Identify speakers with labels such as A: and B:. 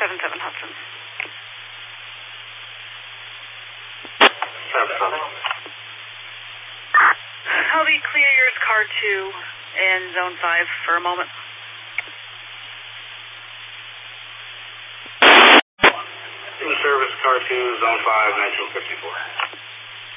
A: 77 Hudson.
B: 77.
A: I'll be clear yours car 2 in zone 5 for a moment.
B: In service car 2, zone 5, 1954.